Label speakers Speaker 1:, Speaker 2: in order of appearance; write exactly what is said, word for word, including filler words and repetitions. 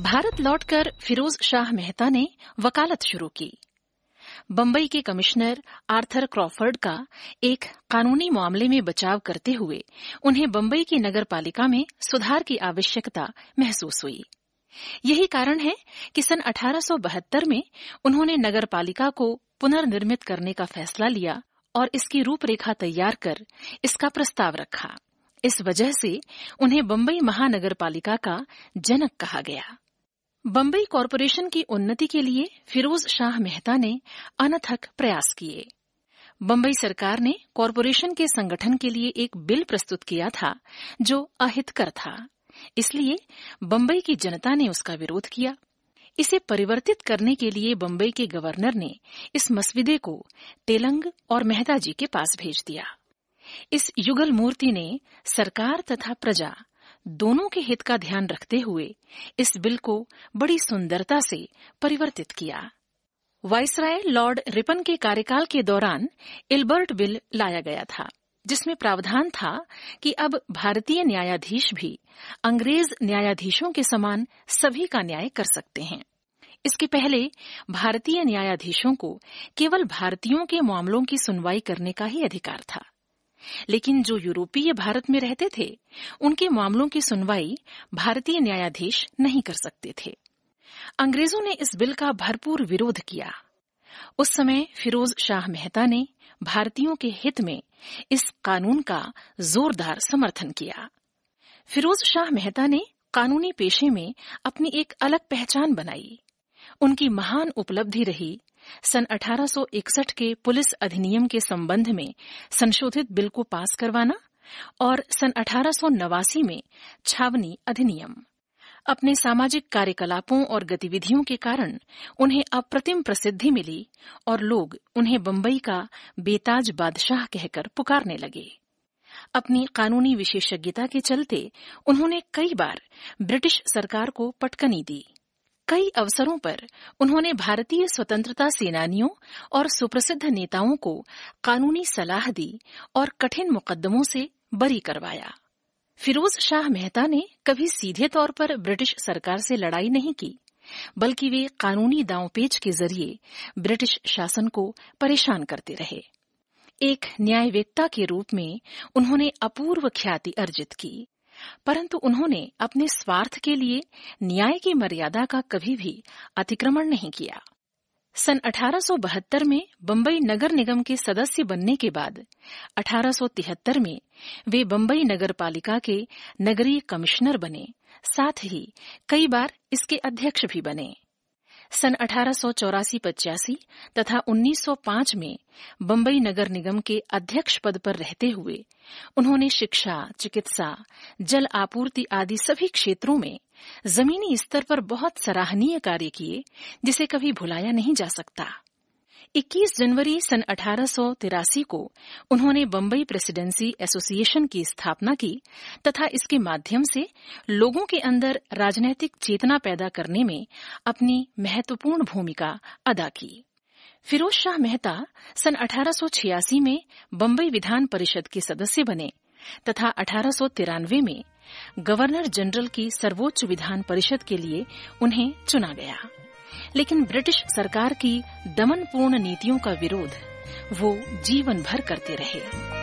Speaker 1: भारत लौटकर फिरोज शाह मेहता ने वकालत शुरू की। बंबई के कमिश्नर आर्थर क्रॉफर्ड का एक कानूनी मामले में बचाव करते हुए उन्हें बंबई की नगर पालिका में सुधार की आवश्यकता महसूस हुई। यही कारण है कि सन अठारह सौ बहत्तर में उन्होंने नगर पालिका को पुनर्निर्मित करने का फैसला लिया और इसकी रूपरेखा तैयार कर इसका प्रस्ताव रखा। इस वजह से उन्हें बंबई महानगर पालिका का जनक कहा गया। बंबई कॉरपोरेशन की उन्नति के लिए फिरोज शाह मेहता ने अनथक प्रयास किए। बंबई सरकार ने कॉरपोरेशन के संगठन के लिए एक बिल प्रस्तुत किया था जो अहितकर था, इसलिए बंबई की जनता ने उसका विरोध किया। इसे परिवर्तित करने के लिए बंबई के गवर्नर ने इस मसविदे को तेलंग और मेहता जी के पास भेज दिया। इस युगल मूर्ति ने सरकार तथा प्रजा दोनों के हित का ध्यान रखते हुए इस बिल को बड़ी सुंदरता से परिवर्तित किया। वाइसराय लॉर्ड रिपन के कार्यकाल के दौरान इल्बर्ट बिल लाया गया था, जिसमें प्रावधान था कि अब भारतीय न्यायाधीश भी अंग्रेज न्यायाधीशों के समान सभी का न्याय कर सकते हैं। इसके पहले भारतीय न्यायाधीशों को केवल भारतीयों के मामलों की सुनवाई करने का ही अधिकार था, लेकिन जो यूरोपीय भारत में रहते थे उनके मामलों की सुनवाई भारतीय न्यायाधीश नहीं कर सकते थे। अंग्रेजों ने इस बिल का भरपूर विरोध किया। उस समय फिरोज शाह मेहता ने भारतीयों के हित में इस कानून का जोरदार समर्थन किया। फिरोज शाह मेहता ने कानूनी पेशे में अपनी एक अलग पहचान बनाई। उनकी महान उपलब्धि रही सन अठारह सौ इकसठ के पुलिस अधिनियम के संबंध में संशोधित बिल को पास करवाना और सन अठारह सौ नवासी में छावनी अधिनियम। अपने सामाजिक कार्यकलापों और गतिविधियों के कारण उन्हें अप्रतिम प्रसिद्धि मिली और लोग उन्हें बंबई का बेताज बादशाह कहकर पुकारने लगे। अपनी कानूनी विशेषज्ञता के चलते उन्होंने कई बार ब्रिटिश सरकार को पटकनी दी। कई अवसरों पर उन्होंने भारतीय स्वतंत्रता सेनानियों और सुप्रसिद्ध नेताओं को कानूनी सलाह दी और कठिन मुकदमों से बरी करवाया। फिरोज शाह मेहता ने कभी सीधे तौर पर ब्रिटिश सरकार से लड़ाई नहीं की, बल्कि वे कानूनी दांवपेच के जरिए ब्रिटिश शासन को परेशान करते रहे। एक न्यायवेत्ता के रूप में उन्होंने अपूर्व ख्याति अर्जित की, परंतु उन्होंने अपने स्वार्थ के लिए न्याय की मर्यादा का कभी भी अतिक्रमण नहीं किया। सन अठारह सौ बहत्तर में बंबई नगर निगम के सदस्य बनने के बाद अठारह सौ तिहत्तर में वे बंबई नगर पालिका के नगरीय कमिश्नर बने, साथ ही कई बार इसके अध्यक्ष भी बने। सन अठारह सौ चौरासी पचासी तथा उन्नीस सौ पाँच में बंबई नगर निगम के अध्यक्ष पद पर रहते हुए उन्होंने शिक्षा, चिकित्सा, जल आपूर्ति आदि सभी क्षेत्रों में जमीनी स्तर पर बहुत सराहनीय कार्य किए, जिसे कभी भुलाया नहीं जा सकता। इक्कीस जनवरी सन अठारह सौ तिरासी को उन्होंने बंबई प्रेसिडेंसी एसोसिएशन की स्थापना की तथा इसके माध्यम से लोगों के अंदर राजनैतिक चेतना पैदा करने में अपनी महत्वपूर्ण भूमिका अदा की। फिरोज शाह मेहता सन अठारह सौ छियासी में बंबई विधान परिषद के सदस्य बने तथा अठारह सौ तिरानवे में गवर्नर जनरल की सर्वोच्च विधान परिषद के लिए उन्हें चुना गया। लेकिन ब्रिटिश सरकार की दमनपूर्ण नीतियों का विरोध वो जीवन भर करते रहे।